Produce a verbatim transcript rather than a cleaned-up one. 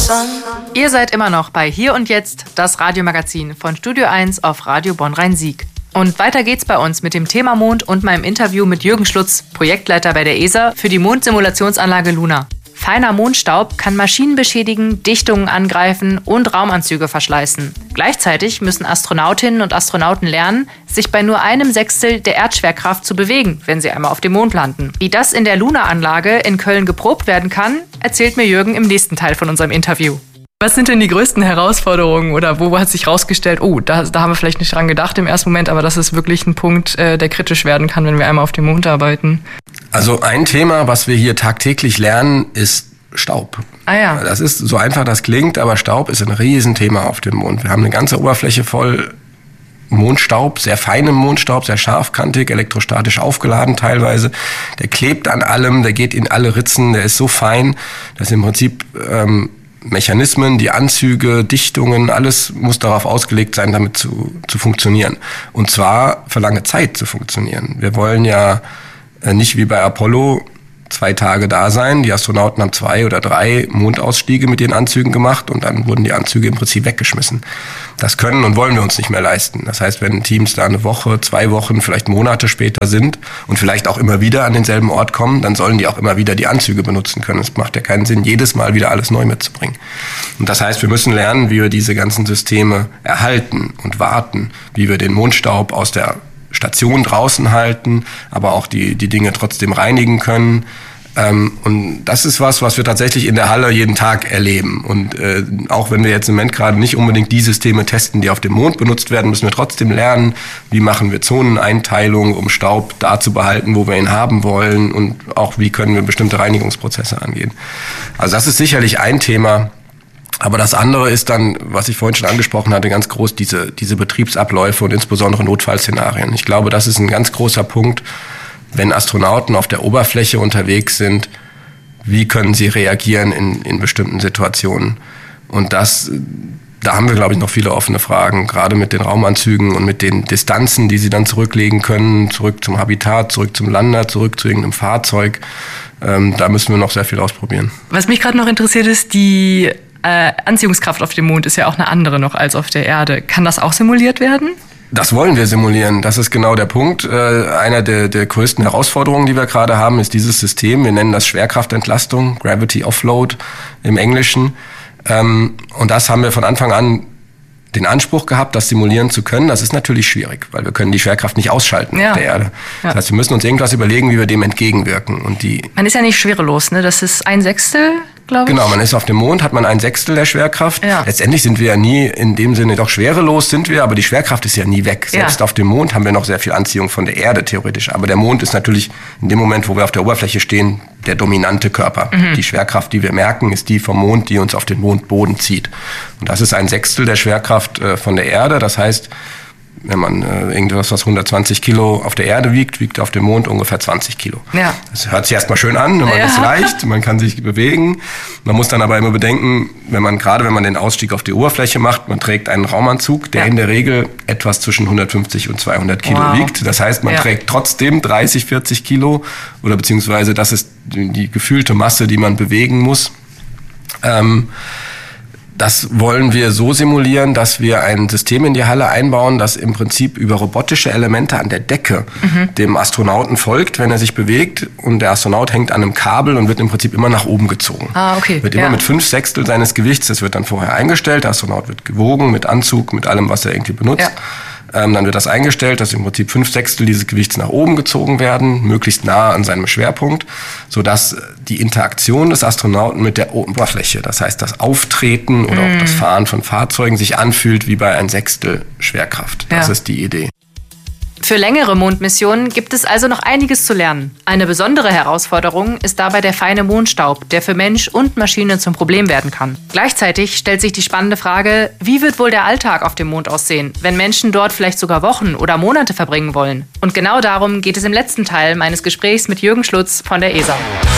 Ihr seid immer noch bei Hier und Jetzt, das Radiomagazin von Studio eins auf Radio Bonn-Rhein-Sieg. Und weiter geht's bei uns mit dem Thema Mond und meinem Interview mit Jürgen Schlutz, Projektleiter bei der E S A für die Mondsimulationsanlage Luna. Feiner Mondstaub kann Maschinen beschädigen, Dichtungen angreifen und Raumanzüge verschleißen. Gleichzeitig müssen Astronautinnen und Astronauten lernen, sich bei nur einem Sechstel der Erdschwerkraft zu bewegen, wenn sie einmal auf dem Mond landen. Wie das in der Luna-Anlage in Köln geprobt werden kann, erzählt mir Jürgen im nächsten Teil von unserem Interview. Was sind denn die größten Herausforderungen oder wo hat sich rausgestellt, oh, da, da haben wir vielleicht nicht dran gedacht im ersten Moment, aber das ist wirklich ein Punkt, äh, der kritisch werden kann, wenn wir einmal auf dem Mond arbeiten? Also ein Thema, was wir hier tagtäglich lernen, ist Staub. Ah ja. Das ist so einfach, das klingt, aber Staub ist ein Riesenthema auf dem Mond. Wir haben eine ganze Oberfläche voll Mondstaub, sehr feinem Mondstaub, sehr scharfkantig, elektrostatisch aufgeladen teilweise. Der klebt an allem, der geht in alle Ritzen, der ist so fein, dass im Prinzip ähm, Mechanismen, die Anzüge, Dichtungen, alles muss darauf ausgelegt sein, damit zu, zu funktionieren. Und zwar für lange Zeit zu funktionieren. Wir wollen ja nicht wie bei Apollo zwei Tage da sein. Die Astronauten haben zwei oder drei Mondausstiege mit den Anzügen gemacht und dann wurden die Anzüge im Prinzip weggeschmissen. Das können und wollen wir uns nicht mehr leisten. Das heißt, wenn Teams da eine Woche, zwei Wochen, vielleicht Monate später sind und vielleicht auch immer wieder an denselben Ort kommen, dann sollen die auch immer wieder die Anzüge benutzen können. Es macht ja keinen Sinn, jedes Mal wieder alles neu mitzubringen. Und das heißt, wir müssen lernen, wie wir diese ganzen Systeme erhalten und warten, wie wir den Mondstaub aus der Station draußen halten, aber auch die, die Dinge trotzdem reinigen können. Ähm, und das ist was, was wir tatsächlich in der Halle jeden Tag erleben. Und äh, auch wenn wir jetzt im Moment gerade nicht unbedingt die Systeme testen, die auf dem Mond benutzt werden, müssen wir trotzdem lernen, wie machen wir Zoneneinteilung, um Staub da zu behalten, wo wir ihn haben wollen, und auch wie können wir bestimmte Reinigungsprozesse angehen. Also das ist sicherlich ein Thema. Aber das andere ist dann, was ich vorhin schon angesprochen hatte, ganz groß, diese, diese Betriebsabläufe und insbesondere Notfallszenarien. Ich glaube, das ist ein ganz großer Punkt, wenn Astronauten auf der Oberfläche unterwegs sind, wie können sie reagieren in, in bestimmten Situationen? Und das, da haben wir, glaube ich, noch viele offene Fragen, gerade mit den Raumanzügen und mit den Distanzen, die sie dann zurücklegen können, zurück zum Habitat, zurück zum Lander, zurück zu irgendeinem Fahrzeug. Ähm, da müssen wir noch sehr viel ausprobieren. Was mich gerade noch interessiert ist, die Äh, Anziehungskraft auf dem Mond ist ja auch eine andere noch als auf der Erde. Kann das auch simuliert werden? Das wollen wir simulieren. Das ist genau der Punkt. Äh, einer der, der größten Herausforderungen, die wir gerade haben, ist dieses System. Wir nennen das Schwerkraftentlastung, Gravity Offload im Englischen. Ähm, und das haben wir von Anfang an den Anspruch gehabt, das simulieren zu können. Das ist natürlich schwierig, weil wir können die Schwerkraft nicht ausschalten ja. auf der Erde. Das ja. heißt, wir müssen uns irgendwas überlegen, wie wir dem entgegenwirken. Und die man ist ja nicht schwerelos, ne? Das ist ein Sechstel, glaube ich. Genau, man ist auf dem Mond, hat man ein Sechstel der Schwerkraft. Ja. Letztendlich sind wir ja nie in dem Sinne, doch schwerelos sind wir, aber die Schwerkraft ist ja nie weg. Selbst ja. auf dem Mond haben wir noch sehr viel Anziehung von der Erde theoretisch. Aber der Mond ist natürlich in dem Moment, wo wir auf der Oberfläche stehen, der dominante Körper. Mhm. Die Schwerkraft, die wir merken, ist die vom Mond, die uns auf den Mondboden zieht. Und das ist ein Sechstel der Schwerkraft äh, von der Erde. Das heißt, wenn man äh, irgendwas, was hundertzwanzig Kilo auf der Erde wiegt, wiegt auf dem Mond ungefähr zwanzig Kilo. Ja. Das hört sich erstmal schön an, man ja. ist leicht, man kann sich bewegen. Man muss dann aber immer bedenken, wenn man gerade wenn man den Ausstieg auf die Oberfläche macht, man trägt einen Raumanzug, der ja. in der Regel etwas zwischen hundertfünfzig und zweihundert Kilo wow. wiegt. Das heißt, man ja. trägt trotzdem dreißig, vierzig Kilo oder beziehungsweise das ist die, die gefühlte Masse, die man bewegen muss. Ähm, Das wollen wir so simulieren, dass wir ein System in die Halle einbauen, das im Prinzip über robotische Elemente an der Decke mhm. dem Astronauten folgt, wenn er sich bewegt. Und der Astronaut hängt an einem Kabel und wird im Prinzip immer nach oben gezogen. Ah, okay. Wird ja. immer mit fünf Sechstel seines Gewichts, das wird dann vorher eingestellt. Der Astronaut wird gewogen mit Anzug, mit allem, was er irgendwie benutzt. Ja. Ähm, dann wird das eingestellt, dass im Prinzip fünf Sechstel dieses Gewichts nach oben gezogen werden, möglichst nah an seinem Schwerpunkt, sodass die Interaktion des Astronauten mit der Oberfläche, das heißt das Auftreten oder mm. auch das Fahren von Fahrzeugen, sich anfühlt wie bei ein Sechstel Schwerkraft. Das ja. ist die Idee. Für längere Mondmissionen gibt es also noch einiges zu lernen. Eine besondere Herausforderung ist dabei der feine Mondstaub, der für Mensch und Maschine zum Problem werden kann. Gleichzeitig stellt sich die spannende Frage, wie wird wohl der Alltag auf dem Mond aussehen, wenn Menschen dort vielleicht sogar Wochen oder Monate verbringen wollen? Und genau darum geht es im letzten Teil meines Gesprächs mit Jürgen Schlutz von der E S A.